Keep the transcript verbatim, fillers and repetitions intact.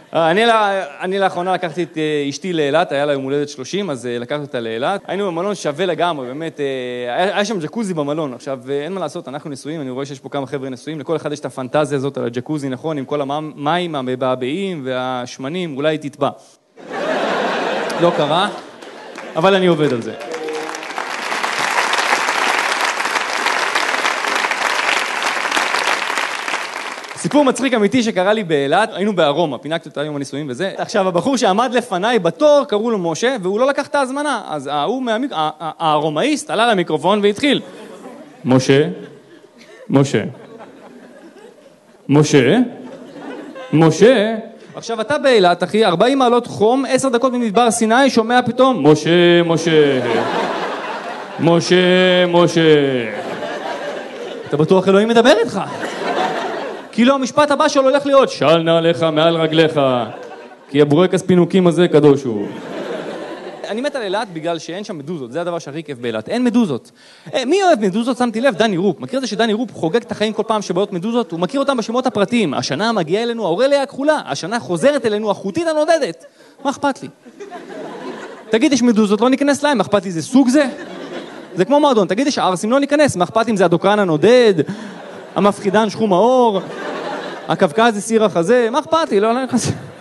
אני, אני לאחרונה לקחתי את אשתי לאילת, היה לה יום הולדת שלושים, אז לקחתי אותה לאילת. היינו במלון שווה לגמרי, באמת, היה, היה שם ג'קוזי במלון. עכשיו, אין מה לעשות, אנחנו נשואים, אני רואה שיש פה כמה חבר'ה נשואים, לכל אחד יש את הפנטזיה הזאת על הג'קוזי, נכון, עם כל המים, המבעבעים והשמנים, אולי תטבע. לא קרה, אבל אני עובד על זה. סיפור מצחיק אמיתי שקרה לי באילת, היינו בארומה, פינקתי אותה יום הנישואים וזה. עכשיו, הבחור שעמד לפניי בתור, קראו לו משה, והוא לא לקח את ההזמנה. אז ההוא מהמיק... הארומאיסט עלה למיקרופון והתחיל. משה, משה, משה, משה. עכשיו, אתה באילת, אחי, ארבעים מעלות חום, עשר דקות ממדבר סיני, שומע פתאום, משה, משה, משה, משה. אתה בטוח אלוהים מדבר איתך. כאילו המשפט הבא שלו הולך להיות, של נעליך מעל רגליך, כי הבורקס פינוקים הזה קדוש הוא. אני מת על אילת בגלל שאין שם מדוזות, זה הדבר שהכי כיף באילת, אין מדוזות. מי אוהב מדוזות? שמתי לב, דני רופ. מכיר את זה שדני רופ חוגג את החיים כל פעם שבאות מדוזות? הוא מכיר אותם בשמות הפרטיים. השנה מגיעה אלינו האורליה הכחולה, השנה חוזרת אלינו החוטית הנודדת. מה אכפת לי? תגיד, יש מדוזות, לא ניכנס להם, מה אכפת לי, זה סוג זה? זה כמו מועדון, תגיד, יש ערסים, לא ניכנס, מה אכפת אם זה הדוקרן הנודד, המפחידן שחום האור, הקווקזי סיר החזה, מה אכפת לי, לא נכנס.